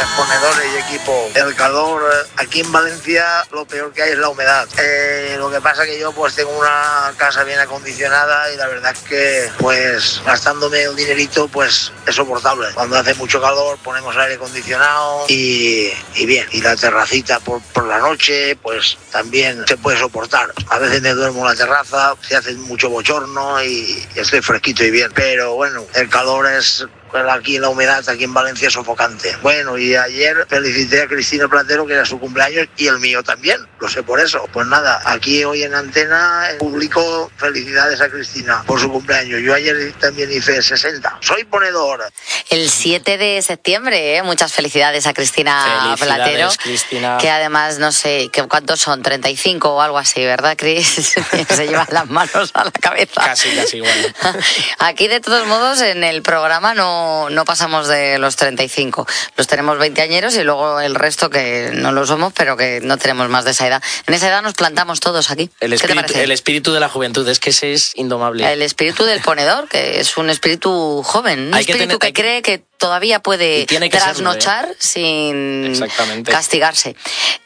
días, ponedores y equipo. El calor, aquí en Valencia lo peor que hay es la humedad. Lo que pasa que yo pues tengo una casa bien acondicionada y la verdad es que pues gastándome el dinerito pues es soportable. Cuando hace mucho calor ponemos aire acondicionado y bien. Y la terracita por la noche pues también se puede soportar. A veces me duermo en la terraza, se hace mucho bochorno y estoy fresquito y bien. Pero bueno, el calor es... aquí la humedad, aquí en Valencia, es sofocante. Bueno, y ayer felicité a Cristina Platero, que era su cumpleaños, y el mío también, lo sé por eso. Pues nada, aquí hoy en Antena, en público, felicidades a Cristina por su cumpleaños. Yo ayer también hice 60. Soy ponedor. El 7 de septiembre, muchas felicidades a Cristina Platero. Cristina. Que además, no sé, ¿cuántos son? 35 o algo así, ¿verdad, Cris? Se llevan las manos a la cabeza. Casi igual. Aquí, de todos modos, en el programa no pasamos de los 35. Los tenemos 20añeros y luego el resto que no lo somos, pero que no tenemos más de esa edad. En esa edad nos plantamos todos aquí. ¿Qué te parece? El espíritu de la juventud, es que ese es indomable. El espíritu del ponedor, que es un espíritu joven, un espíritu que cree que todavía puede trasnochar sin castigarse.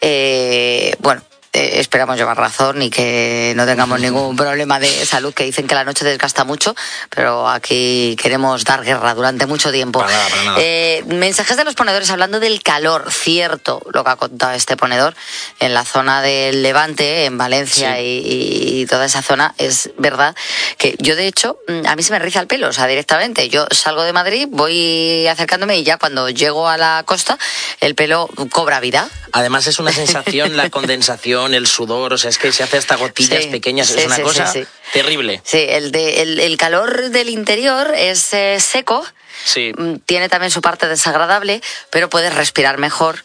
Bueno, esperamos llevar razón y que no tengamos ningún problema de salud, que dicen que la noche desgasta mucho, pero aquí queremos dar guerra durante mucho tiempo. Para nada. Mensajes de los ponedores hablando del calor, cierto lo que ha contado este ponedor en la zona del Levante, en Valencia, sí. y toda esa zona. Es verdad que yo, de hecho, a mí se me riza el pelo, o sea, directamente. Yo salgo de Madrid, voy acercándome y ya cuando llego a la costa el pelo cobra vida. Además es una sensación, la condensación, el sudor, o sea, es que se hace hasta gotillas pequeñas, es una cosa terrible. Sí, el calor del interior es seco, tiene también su parte desagradable, pero puedes respirar mejor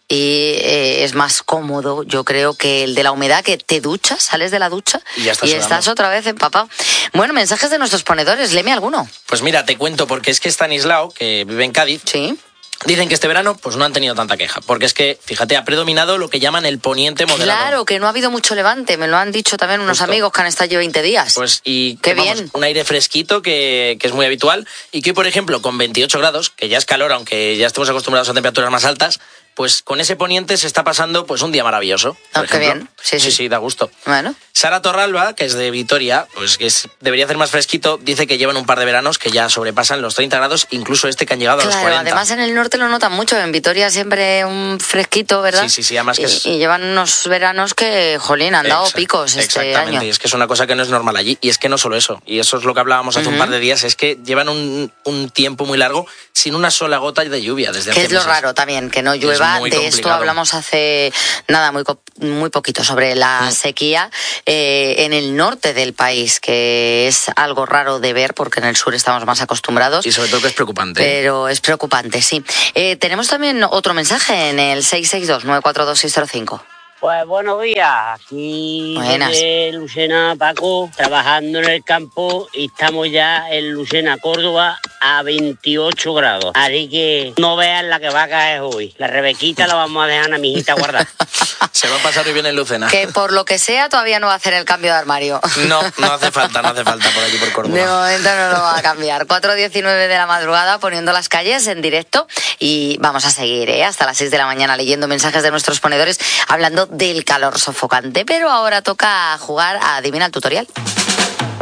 y es más cómodo, yo creo, que el de la humedad, que te duchas, sales de la ducha y estás otra vez empapado. Bueno, mensajes de nuestros ponedores, léeme alguno. Pues mira, te cuento, porque es que Stanislao, que vive en Cádiz, dicen que este verano pues no han tenido tanta queja, porque es que, fíjate, ha predominado lo que llaman el poniente moderado. Claro, que no ha habido mucho levante, me lo han dicho también unos amigos que han estado allí 20 días. Pues y qué bien. Un aire fresquito que es muy habitual y que, por ejemplo, con 28 grados, que ya es calor, aunque ya estemos acostumbrados a temperaturas más altas, pues con ese poniente se está pasando pues un día maravilloso. Qué bien. Sí, da gusto. Bueno. Sara Torralba, que es de Vitoria, pues debería hacer más fresquito, dice que llevan un par de veranos que ya sobrepasan los 30 grados, incluso que han llegado a los 40. Además en el norte lo notan mucho, en Vitoria siempre un fresquito, ¿verdad? Sí, además que y llevan unos veranos que, jolín, han dado picos este año. Y es que es una cosa que no es normal allí, y es que no solo eso, y eso es lo que hablábamos hace un par de días, es que llevan un tiempo muy largo sin una sola gota de lluvia desde hace meses. Que es lo raro también, que no llueva. De esto hablamos hace nada, muy poquito, sobre la sequía en el norte del país, que es algo raro de ver porque en el sur estamos más acostumbrados. Y sobre todo que es preocupante. Pero es preocupante, sí. Tenemos también otro mensaje en el 662-942-605. Pues buenos días, aquí desde Lucena, Paco, trabajando en el campo y estamos ya en Lucena, Córdoba, a 28 grados. Así que no vean la que va a caer hoy. La Rebequita la vamos a dejar a mi hijita guardar. Se va a pasar muy bien en Lucena. Que por lo que sea todavía no va a hacer el cambio de armario. No hace falta por aquí por Córdoba. De momento no lo va a cambiar. 4:19 de la madrugada poniendo las calles en directo y vamos a seguir hasta las 6 de la mañana leyendo mensajes de nuestros ponedores hablando del calor sofocante. Pero ahora toca jugar a Adivina el Tutorial.